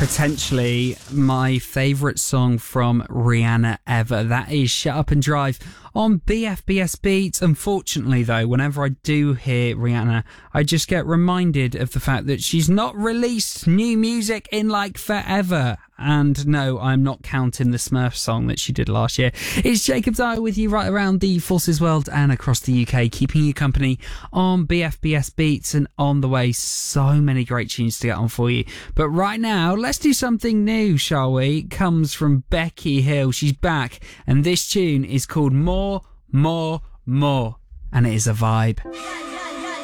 Potentially my favourite song from Rihanna ever. That is Shut Up and Drive on BFBS Beats. Unfortunately, though, whenever I do hear Rihanna, I just get reminded of the fact that she's not released new music in like forever. And no, I'm not counting the Smurf song that she did last year. It's Jacob Dyer with you right around the Forces world and across the UK, keeping you company on BFBS Beats, and on the way, so many great tunes to get on for you. But right now, let's do something new, shall we? It comes from Becky Hill. She's back, and this tune is called More, More, More, and it is a vibe.